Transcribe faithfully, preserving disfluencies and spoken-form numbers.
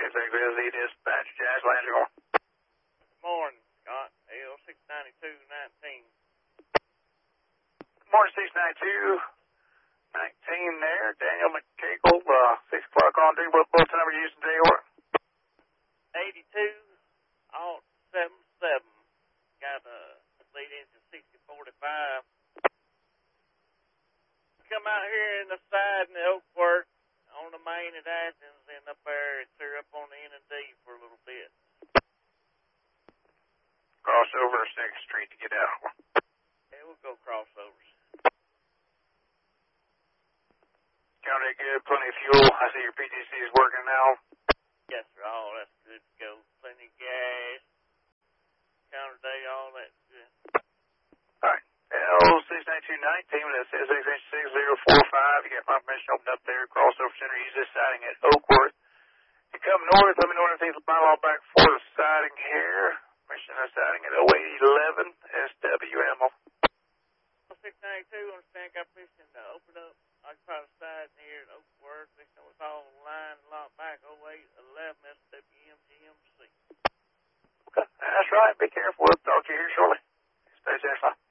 Busy Dispatch, Jazz Landry. Good morning, Scott. L six ninety-two nineteen. Morning, six ninety-two nineteen there. Daniel McCagle, uh, six o'clock on duty. What bulletin number you using today, or? eighty-two alt seven seven. Got a lead engine sixty forty-five. Come out here in the side in the Oakworth on the main at Athens and up there and clear up on the N and D for a little bit. Cross over second Street to get out. Yeah, we'll go crossovers. County good, plenty of fuel. I see your P T C is working now. Yes, sir. All that's good to go. Plenty of gas. Counter day, all that's good. All right. L six ninety-two nineteen, that says six six zero four five. You got my permission opened up there. Crossover center. Use this siding at Oakworth. You come north. Let me know if anything's mile all back for the siding here. Permission of siding at oh eight eleven S W M. six ninety-two, understand, got permission to open up. I can try to side here at Oakworth. They know it's all line a lot back. oh eight eleven S W M G M C. Okay. That's right. Be careful. We'll talk to you here shortly. Stay safe.